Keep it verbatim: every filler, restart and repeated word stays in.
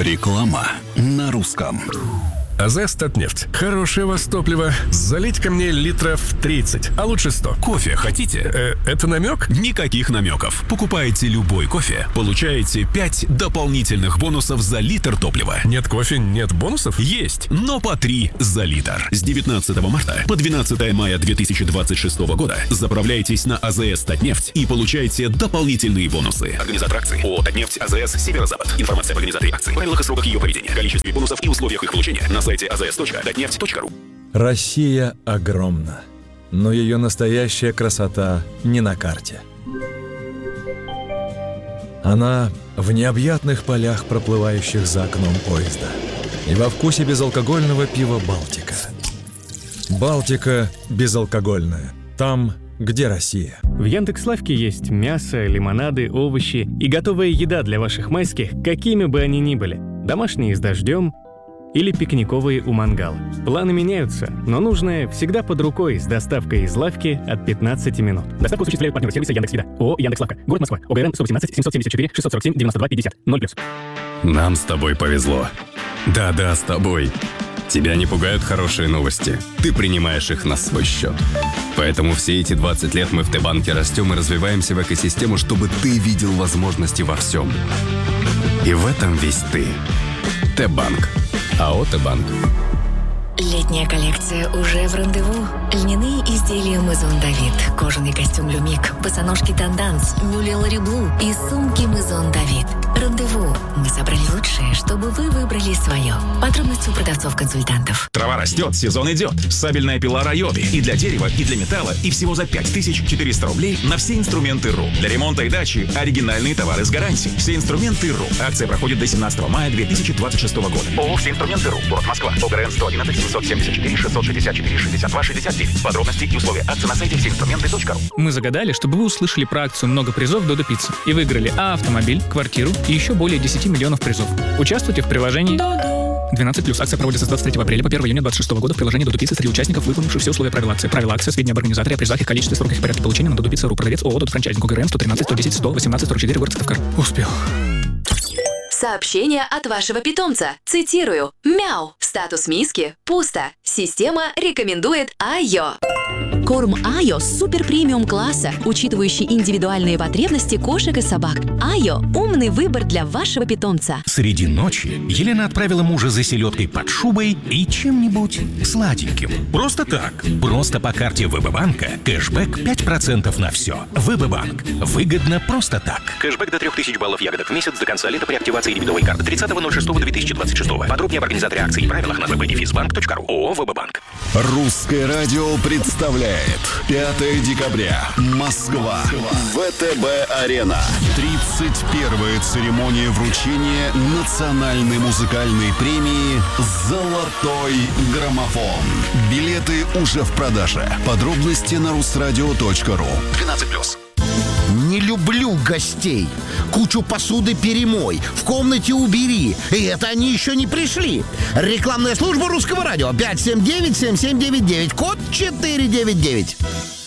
Реклама на русском. АЗС «Татнефть». Хорошее у вас топливо. Залить ко мне литров тридцать, а лучше сто. Кофе хотите? Э, это намек? Никаких намеков. Покупаете любой кофе, получаете пять дополнительных бонусов за литр топлива. Нет кофе, нет бонусов? Есть, но по три за литр. С девятнадцатого марта по двенадцатое мая две тысячи двадцать шестого года заправляйтесь на АЗС «Татнефть» и получайте дополнительные бонусы. Организатор акции ООО «Татнефть», АЗС «Северо-Запад». Информация об организаторе акции, правилах и сроках ее проведения, количестве бонусов и условиях их получения на сайте а зэ эс точка татнефть точка ру. Россия огромна, но ее настоящая красота не на карте. Она в необъятных полях, проплывающих за окном поезда, и во вкусе безалкогольного пива «Балтика». «Балтика» безалкогольная. Там, где Россия. В Яндекс.Лавке есть мясо, лимонады, овощи и готовая еда для ваших майских, какими бы они ни были. Домашние с дождем или пикниковые у мангала. Планы меняются, но нужное всегда под рукой с доставкой из лавки от пятнадцати минут. Доставку осуществляют партнеры сервиса Яндекс.Еда. ООО «Яндекс.Лавка». Город Москва. ОГРН сто восемнадцать семьсот семьдесят четыре шестьсот сорок семь девяносто два пятьдесят. ноль плюс. Нам с тобой повезло. Да-да, с тобой. Тебя не пугают хорошие новости. Ты принимаешь их на свой счет. Поэтому все эти двадцать лет мы в Т-банке растем и развиваемся в экосистему, чтобы ты видел возможности во всем. И в этом весь ты. Т-банк. АО «Т-банк». Летняя коллекция уже в рандеву. Льняные изделия Maison David, кожаный костюм Люмик, босоножки Танданс, мюле Лари Блу и сумки Maison David. Рандеву. Мы собрали лучшее, чтобы вы выбрали свое. Подробности у продавцов-консультантов. Трава растет, сезон идет. Сабельная пила Райоби. И для дерева, и для металла. И всего за пять тысяч четыреста рублей на все инструменты РУ. Для ремонта и дачи оригинальные товары с гарантией. Все инструменты РУ. Акция проходит до семнадцатого мая две тысячи двадцать шестого года. ООО «Все инструменты РУ». Город Москва. ОГРН сто одиннадцать семьсот семьдесят четыре шестьсот шестьдесят четыре шестьдесят два шестьдесят девять. Подробности и условия акции на сайте все инструменты точка ру. Мы загадали, чтобы вы услышали про акцию «Много призов Додо Пицца» и выиграли а автомобиль, квартиру и еще более десяти миллионов призов. Участвуйте в приложении двенадцать плюс. Акция проводится с двадцать третьего апреля по первого июня двадцать шестого года в приложении Додо Пицца среди участников, выполнивших все условия правил акции. Правила акции, сведения об организаторе, о призах, их количестве, сроках и порядке получения на Додо Пицца точка ру. Продавец ООО «Додо Франчайзинг». ОГРН сто тринадцать сто десять сто восемнадцать сорок четыре, город Сыктывкар. Успел. Сообщение от вашего питомца. Цитирую. Мяу. Статус миски. Пусто. Система рекомендует Айо. Корм Айо супер премиум класса, учитывающий индивидуальные потребности кошек и собак. Айо – умный выбор для вашего питомца. Среди ночи Елена отправила мужа за селедкой под шубой и чем-нибудь сладеньким. Просто так. Просто по карте ВБ-банка. Кэшбэк пять процентов на все. ВБ-банк. Выгодно просто так. Кэшбэк до трех тысяч баллов ягодок в месяц до конца лета при активации дебетовой карты тридцатого ноль шестого две тысячи двадцать шестого. Подробнее об организаторе акций и правилах на вэ бэ дефис банк точка ру. ООО «ВБ-банк». Русское радио представляет пятое декабря. Москва. ВТБ-арена. тридцать первая церемония вручения национальной музыкальной премии «Золотой граммофон». Билеты уже в продаже. Подробности на русрадио точка ру. двенадцать плюс. Не люблю гостей. Кучу посуды перемой, в комнате убери. И это они еще не пришли. Рекламная служба Русского радио. пять семь девять семь семь девять девять. Код четыре девять девять.